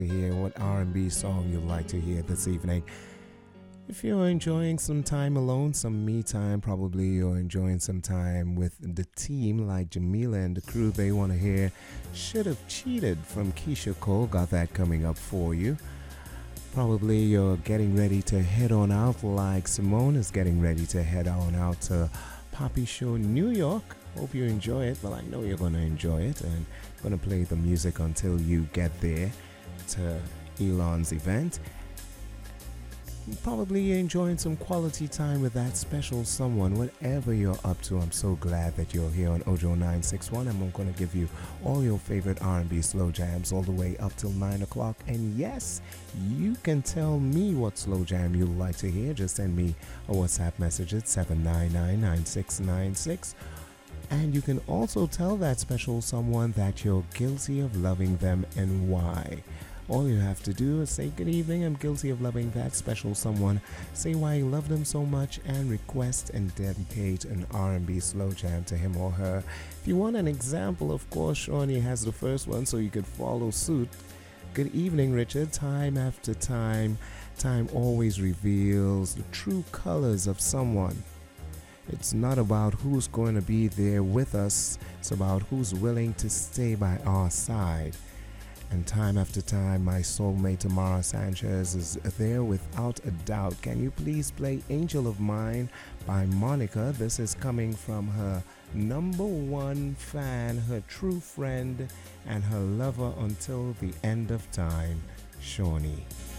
to hear, what R&B song you'd like to hear this evening. If you're enjoying some time alone, some me time, probably you're enjoying some time with the team like Jamila and the crew. They want to hear Should Have Cheated from Keisha Cole. Got that coming up for you. Probably you're getting ready to head on out like Simone is getting ready to head on out to Poppy Show New York. Hope you enjoy it. Well, I know you're going to enjoy it, and I'm going to play the music until you get there to Elon's event. Probably you're enjoying some quality time with that special someone, whatever you're up to. I'm so glad that you're here on Ojo 961. I'm going to give you all your favorite R&B slow jams all the way up till 9 o'clock. And yes, you can tell me what slow jam you'd like to hear. Just send me a WhatsApp message at 799-9696. And you can also tell that special someone that you're guilty of loving them and why. All you have to do is say, good evening, I'm guilty of loving that special someone. Say why you love them so much and request and dedicate an R&B slow jam to him or her. If you want an example, of course, Shawnee has the first one so you could follow suit. Good evening, Richard. Time after time, time always reveals the true colors of someone. It's not about who's going to be there with us. It's about who's willing to stay by our side. And time after time, my soulmate Tamara Sanchez is there without a doubt. Can you please play Angel of Mine by Monica? This is coming from her number one fan, her true friend, and her lover until the end of time, Shawnee.